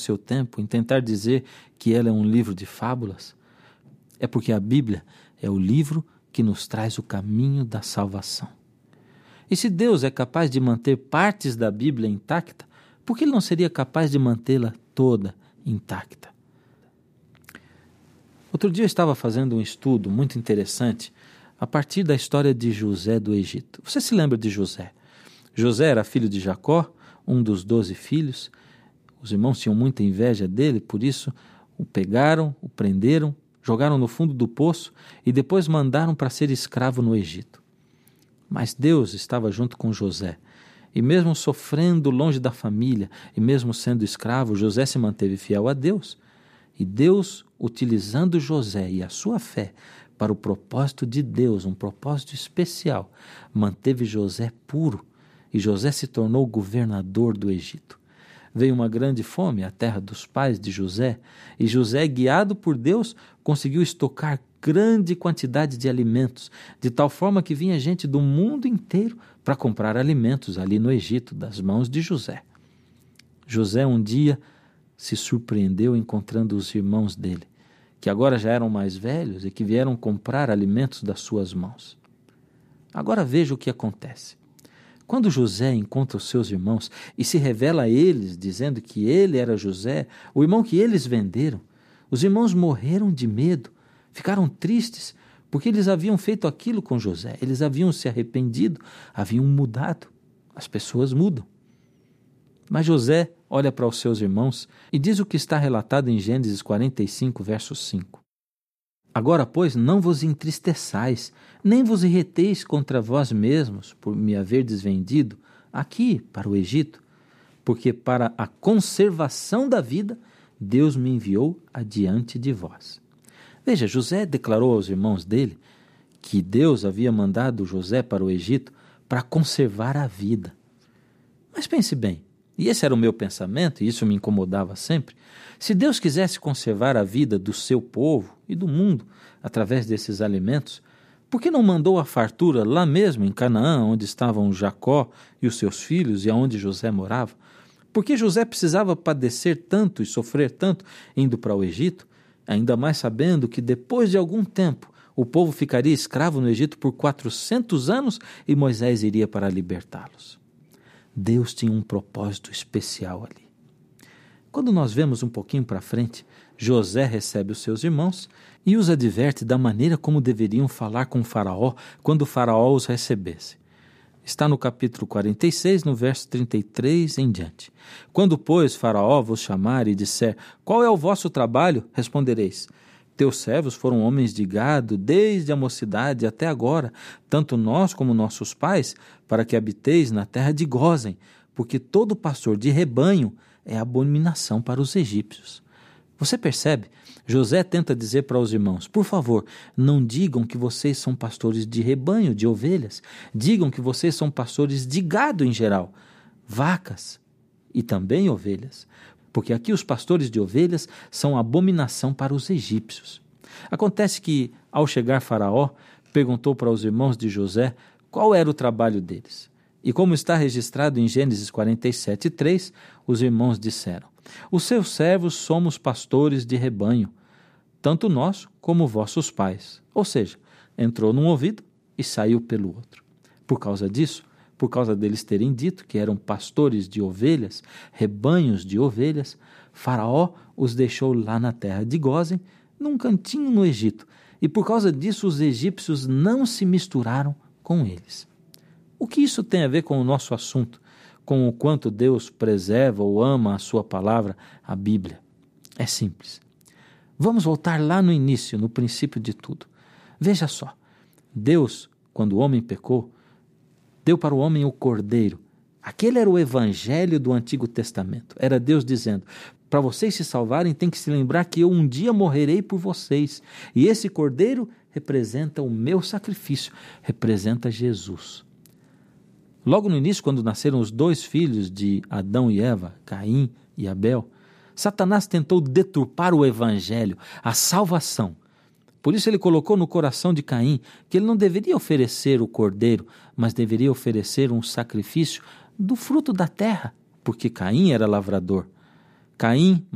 seu tempo em tentar dizer que ela é um livro de fábulas? É porque a Bíblia é o livro que nos traz o caminho da salvação. E se Deus é capaz de manter partes da Bíblia intacta, por que Ele não seria capaz de mantê-la toda intacta? Outro dia eu estava fazendo um estudo muito interessante a partir da história de José do Egito. Você se lembra de José? José era filho de Jacó, um dos 12 filhos. Os irmãos tinham muita inveja dele, por isso o pegaram, o prenderam, jogaram no fundo do poço e depois mandaram para ser escravo no Egito. Mas Deus estava junto com José. E mesmo sofrendo longe da família, e mesmo sendo escravo, José se manteve fiel a Deus. E Deus, utilizando José e a sua fé para o propósito de Deus, um propósito especial, manteve José puro. E José se tornou governador do Egito. Veio uma grande fome à terra dos pais de José, e José, guiado por Deus, conseguiu estocar grande quantidade de alimentos, de tal forma que vinha gente do mundo inteiro para comprar alimentos ali no Egito, das mãos de José. José um dia se surpreendeu encontrando os irmãos dele, que agora já eram mais velhos e que vieram comprar alimentos das suas mãos. Agora veja o que acontece. Quando José encontra os seus irmãos e se revela a eles, dizendo que ele era José, o irmão que eles venderam, os irmãos morreram de medo, ficaram tristes, porque eles haviam feito aquilo com José, eles haviam se arrependido, haviam mudado. As pessoas mudam. Mas José olha para os seus irmãos e diz o que está relatado em Gênesis 45, verso 5. Agora, pois, não vos entristeçais, nem vos irriteis contra vós mesmos, por me haverdes vendido aqui para o Egito, porque para a conservação da vida, Deus me enviou adiante de vós. Veja, José declarou aos irmãos dele que Deus havia mandado José para o Egito para conservar a vida. Mas pense bem, e esse era o meu pensamento, e isso me incomodava sempre, se Deus quisesse conservar a vida do seu povo e do mundo através desses alimentos, por que não mandou a fartura lá mesmo em Canaã, onde estavam Jacó e os seus filhos e aonde José morava? Por que José precisava padecer tanto e sofrer tanto indo para o Egito, ainda mais sabendo que depois de algum tempo o povo ficaria escravo no Egito por 400 anos e Moisés iria para libertá-los? Deus tinha um propósito especial ali. Quando nós vemos um pouquinho para frente, José recebe os seus irmãos e os adverte da maneira como deveriam falar com o faraó quando o faraó os recebesse. Está no capítulo 46, no verso 33 em diante. Quando, pois, faraó vos chamar e disser, qual é o vosso trabalho? Respondereis, teus servos foram homens de gado desde a mocidade até agora, tanto nós como nossos pais, para que habiteis na terra de Gósen, porque todo pastor de rebanho é abominação para os egípcios. Você percebe? José tenta dizer para os irmãos, por favor, não digam que vocês são pastores de rebanho, de ovelhas. Digam que vocês são pastores de gado em geral, vacas e também ovelhas. Porque aqui os pastores de ovelhas são abominação para os egípcios. Acontece que, ao chegar Faraó, perguntou para os irmãos de José qual era o trabalho deles. E como está registrado em Gênesis 47:3, os irmãos disseram, os seus servos somos pastores de rebanho, tanto nós como vossos pais. Ou seja, entrou num ouvido e saiu pelo outro. Por causa disso, por causa deles terem dito que eram pastores de ovelhas, rebanhos de ovelhas, Faraó os deixou lá na terra de Gósen, num cantinho no Egito, e por causa disso os egípcios não se misturaram com eles. O que isso tem a ver com o nosso assunto, com o quanto Deus preserva ou ama a sua palavra, a Bíblia? É simples. Vamos voltar lá no início, no princípio de tudo. Veja só, Deus, quando o homem pecou, deu para o homem o Cordeiro. Aquele era o evangelho do Antigo Testamento. Era Deus dizendo, para vocês se salvarem, tem que se lembrar que eu um dia morrerei por vocês. E esse Cordeiro representa o meu sacrifício, representa Jesus. Logo no início, quando nasceram os dois filhos de Adão e Eva, Caim e Abel, Satanás tentou deturpar o evangelho, a salvação. Por isso ele colocou no coração de Caim que ele não deveria oferecer o cordeiro, mas deveria oferecer um sacrifício do fruto da terra, porque Caim era lavrador. Caim